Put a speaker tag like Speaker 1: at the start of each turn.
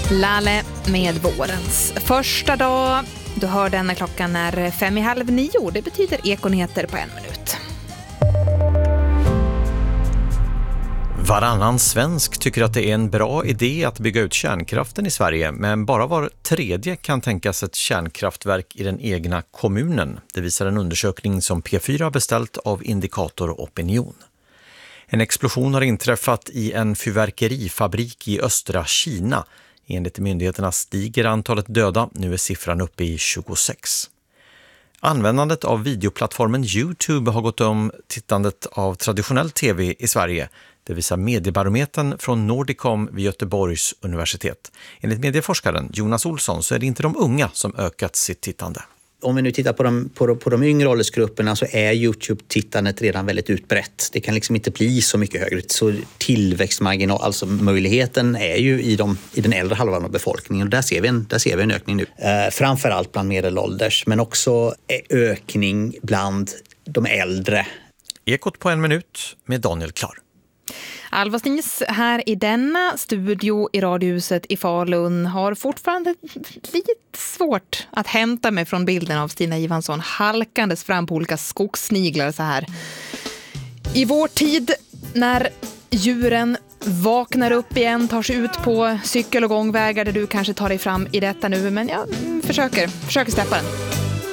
Speaker 1: Laleh med vårens första dag. Du hör den när klockan är 8:30. Det betyder Ekonyheter på 1 minut.
Speaker 2: Varannan svensk tycker att det är en bra idé att bygga ut kärnkraften i Sverige, men bara var tredje kan tänkas ett kärnkraftverk i den egna kommunen. Det visar en undersökning som P4 beställt av Indikator Opinion. En explosion har inträffat i en fyrverkerifabrik i östra Kina. Enligt myndigheterna stiger antalet döda, nu är siffran uppe i 26. Användandet av videoplattformen YouTube har gått om tittandet av traditionell tv i Sverige. Det visar mediebarometern från Nordicom vid Göteborgs universitet. Enligt medieforskaren Jonas Olsson så är det inte de unga som ökat sitt tittande.
Speaker 3: Om vi nu tittar på de yngre åldersgrupperna så är YouTube-tittandet redan väldigt utbrett. Det kan liksom inte bli så mycket högre. Så tillväxtmarginal, alltså möjligheten är ju i den äldre halvan av befolkningen. Och där ser vi en ökning nu. Framförallt bland medelålders, men också ökning bland de äldre.
Speaker 2: Ekot på 1 minut med Daniel Klar.
Speaker 1: Alva Snis här i denna studio i Radiohuset i Falun har fortfarande lite svårt att hämta mig från bilden av Stina Ivansson halkandes fram på olika skogssniglar så här. I vår tid när djuren vaknar upp igen, tar sig ut på cykel- och gångvägar där du kanske tar dig fram i detta nu, men jag försöker släppa den.